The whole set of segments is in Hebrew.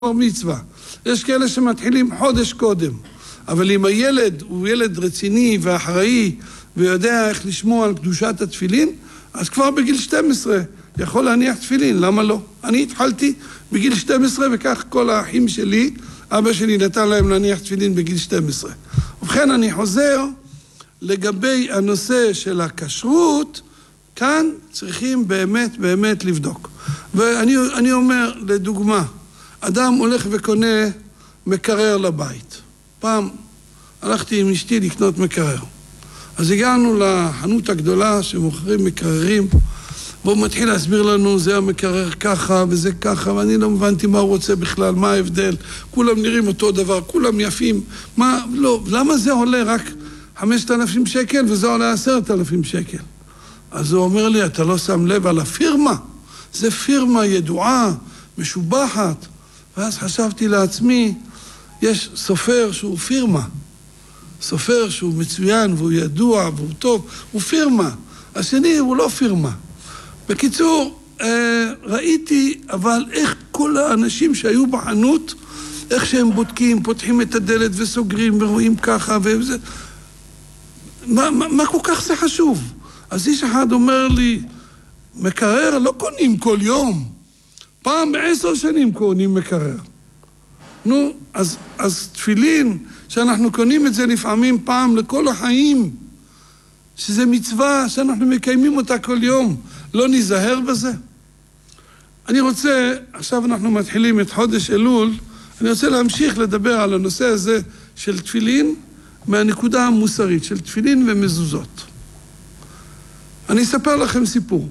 מצווה. יש כאלה שמתחילים חודש קודם, אבל אם הילד הוא ילד רציני ואחראי ויודע איך לשמור על קדושת התפילין, אז כבר בגיל 12 יכול להניח תפילין, למה לא? אני התחלתי בגיל 12 וכך כל האחים שלי, אבא שלי נתן להם להניח תפילין בגיל 12. ובכן אני חוזר לגבי הנושא של הכשרות, כאן צריכים באמת לבדוק. ואני אומר לדוגמה, אדם הולך וקונה מקרר לבית. פעם הלכתי עם אשתי לקנות מקרר. אז הגענו לחנות הגדולה שמוכרים מקררים, והוא מתחיל להסביר לנו, זה המקרר ככה וזה ככה, ואני לא הבנתי מה הוא רוצה בכלל, מה ההבדל. כולם נראים אותו דבר, כולם יפים. לא, למה זה עולה רק 5,000 שקל וזה עולה 10,000 שקל? אז הוא אומר לי, אתה לא שם לב על הפירמה? זה פירמה ידועה, משובחת. ואז חשבתי לעצמי, יש סופר שהוא פירמה. סופר שהוא מצוין והוא ידוע והוא טוב, הוא פירמה. השני הוא לא פירמה. בקיצור, ראיתי, אבל איך כל האנשים שהיו בחנות, איך שהם בודקים, פותחים את הדלת וסוגרים ורואים ככה וזה. מה כל כך זה חשוב? אז איש אחד אומר לי, מקרר לא קונים כל יום. פעם ב10 שנים קונים מקרר. נו, אז תפילין, שאנחנו קונים את זה לפעמים פעם לכל החיים, שזה מצווה שאנחנו מקיימים אותה כל יום, לא ניזהר בזה. אני רוצה, עכשיו אנחנו מתחילים את חודש אלול, אני רוצה להמשיך לדבר על הנושא הזה של תפילין, מהנקודה המוסרית של תפילין ומזוזות. אני אספר לכם סיפור.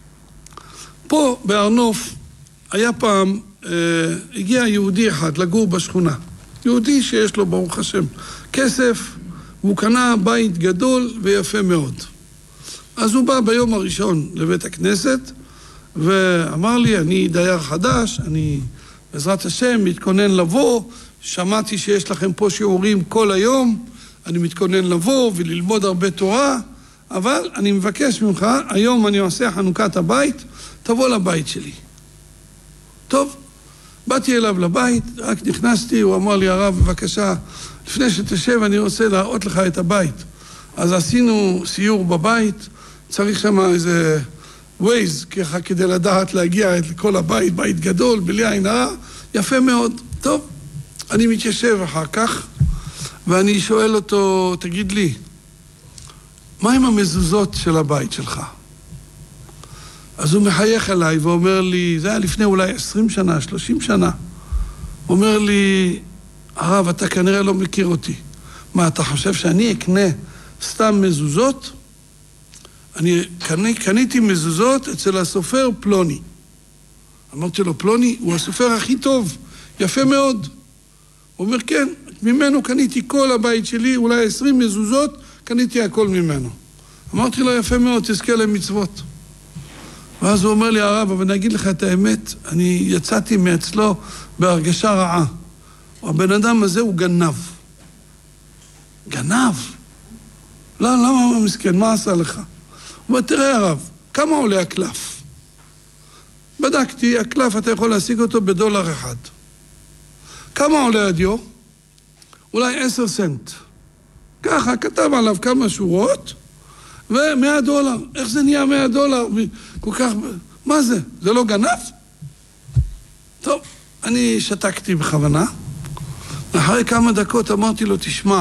פה בארנוף היה פעם, הגיע יהודי אחד לגור בשכונה. יהודי שיש לו ברוך השם כסף, והוא קנה בית גדול ויפה מאוד. אז הוא בא ביום הראשון לבית הכנסת, ואמר לי, אני דייר חדש, אני בעזרת השם מתכונן לבוא, שמעתי שיש לכם פה שיעורים כל היום, אני מתכונן לבוא וללמוד הרבה תורה, אבל אני מבקש ממך, היום אני עושה חנוכת הבית, תבוא לבית שלי. טוב, באתי אליו לבית, רק נכנסתי, הוא אמר לי, הרב, בבקשה, לפני שתשב אני רוצה להראות לך את הבית. אז עשינו סיור בבית, צריך שם איזה ווייז, ככה כדי לדעת להגיע לכל הבית, בית גדול, בלי עין הרע, יפה מאוד. טוב, אני מתיישב אחר כך, ואני שואל אותו, תגיד לי, מה עם המזוזות של הבית שלך? אז הוא מחייך אליי ואומר לי, זה היה לפני אולי 20 שנה, 30 שנה. הוא אומר לי, הרב, אתה כנראה לא מכיר אותי. מה, אתה חושב שאני אקנה סתם מזוזות? אני קניתי מזוזות אצל הסופר פלוני. אמרתי לו, פלוני הוא הסופר הכי טוב, יפה מאוד. הוא אומר, כן, ממנו קניתי כל הבית שלי, אולי 20 מזוזות, קניתי הכל ממנו. אמרתי לו, יפה מאוד, תזכה למצוות. ואז הוא אומר לי, הרב, אבל אני אגיד לך את האמת, אני יצאתי מאצלו בהרגשה רעה. הבן אדם הזה הוא גנב. גנב? לא, למה מסכן? מה עשה לך? הוא אומר, תראה הרב, כמה עולה הקלף? בדקתי, הקלף אתה יכול להשיג אותו $1. כמה עולה הדיו? אולי 10 סנט. ככה, כתב עליו כמה שורות, $100. איך זה נהיה $100? כל כך... מה זה? זה לא גנב? טוב, אני שתקתי בכוונה. אחרי כמה דקות אמרתי לו, תשמע,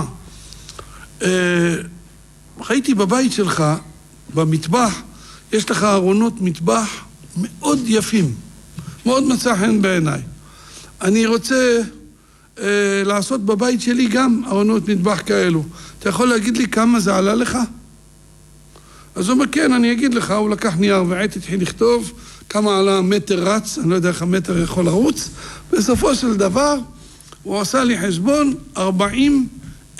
ראיתי בבית שלך, במטבח, יש לך ארונות מטבח מאוד יפים, מאוד מצא חן בעיניי. אני רוצה לעשות בבית שלי גם ארונות מטבח כאלו. אתה יכול להגיד לי כמה זה עלה לך? אז הוא אומר, כן, אני אגיד לך, הוא לקח נייר ועט, התחיל לכתוב כמה עלה מטר רץ, אני לא יודע איך המטר יכול לרוץ, בסופו של דבר הוא עשה לי חשבון $40,000.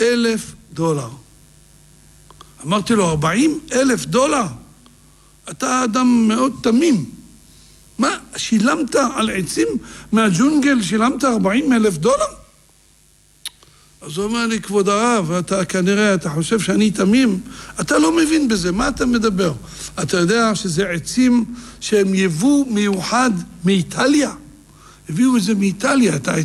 אמרתי לו, $40,000? אתה אדם מאוד תמים. מה, שילמת על עצים מהג'ונגל, שילמת $40,000? אז הוא אומר לי, כבוד הרב, אתה כנראה, אתה חושב שאני תמים, אתה לא מבין בזה, מה אתה מדבר? אתה יודע שזה עצים שהם יבוא מיוחד מאיטליה, הביאו את זה מאיטליה,